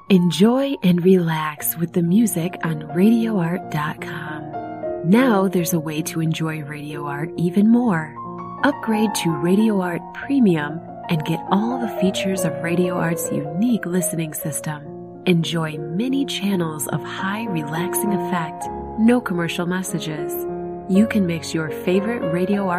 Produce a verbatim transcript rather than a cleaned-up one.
Enjoy and relax with the music on radio art dot com. Now there's a way to enjoy Radio Art even more. Upgrade to Radio Art Premium and get all the features of Radio Art's unique listening system. Enjoy many channels of high relaxing effect, no commercial messages. You can mix your favorite Radio Art